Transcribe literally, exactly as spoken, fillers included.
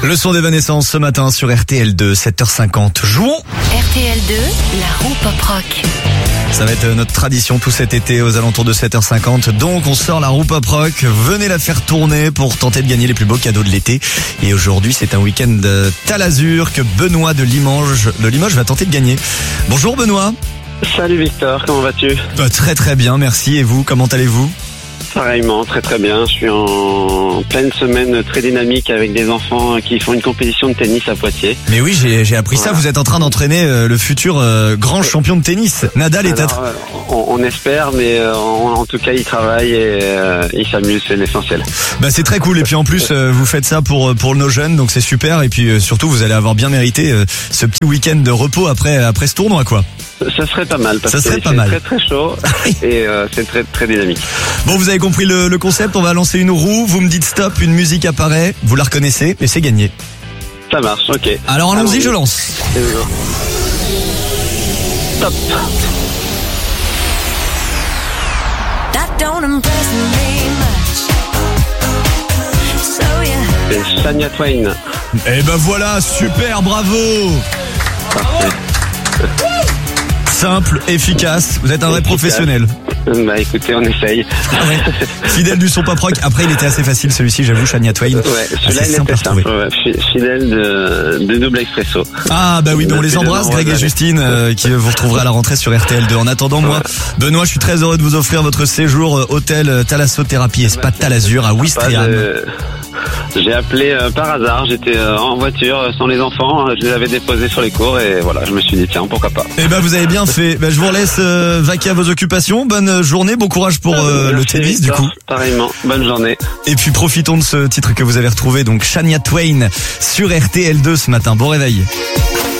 Le son d'Evanescence ce matin sur R T L deux, sept heures cinquante. Jouons R T L deux, la roue pop rock. Ça va être notre tradition tout cet été aux alentours de sept heures cinquante. Donc on sort la roue pop rock. Venez la faire tourner pour tenter de gagner les plus beaux cadeaux de l'été. Et aujourd'hui c'est un week-end Talazur que Benoît de Limoges, de Limoges va tenter de gagner. Bonjour Benoît. Salut Victor, comment vas-tu? Bah, très très bien, merci. Et vous, comment allez-vous? Pareillement, très très bien. Je suis en pleine semaine très dynamique avec des enfants qui font une compétition de tennis à Poitiers. Mais oui, j'ai, j'ai appris voilà. ça. Vous êtes en train d'entraîner euh, le futur euh, grand champion de tennis. Nadal est Alors, euh, on, on espère, mais euh, en, en tout cas, il travaille et euh, il s'amuse, c'est l'essentiel. Bah c'est très cool. Et puis en plus, euh, vous faites ça pour pour nos jeunes, donc c'est super. Et puis euh, surtout, vous allez avoir bien mérité euh, ce petit week-end de repos après après ce tournoi, quoi. Ça serait pas mal parce ça serait que pas c'est mal. très très chaud et euh, c'est très très dynamique. Bon, vous avez compris le, le concept. On va lancer une roue. Vous me dites stop, une musique apparaît. Vous la reconnaissez et c'est gagné. Ça marche, ok. Alors allons-y, je lance. Stop. C'est Shania Twain. Et ben voilà, super, bravo. Parfait. Simple, efficace. Vous êtes un vrai efficace. Professionnel. Bah écoutez, on essaye. Ah ouais. Fidèle du son pop rock. Après, il était assez facile celui-ci, j'avoue, Shania Twain. Ouais, celui-là il était simple. Ouais. Fidèle de, de double expresso. Ah bah oui, on les embrasse, Greg et Justine, euh, qui vous retrouverez à la rentrée sur R T L deux. En attendant, moi, ouais. Benoît, je suis très heureux de vous offrir votre séjour euh, hôtel Thalassothérapie et Spa Talazur à Ouistreham. De... J'ai appelé euh, par hasard, j'étais euh, en voiture euh, sans les enfants, je les avais déposés sur les cours et voilà, je me suis dit tiens, pourquoi pas. Eh ben vous avez bien fait. Ben, je vous laisse euh, vaquer à vos occupations. Bonne journée, bon courage pour euh, Merci, le tennis Victor, du coup. Pareillement, bonne journée. Et puis profitons de ce titre que vous avez retrouvé, donc Shania Twain sur R T L deux ce matin. Bon réveil.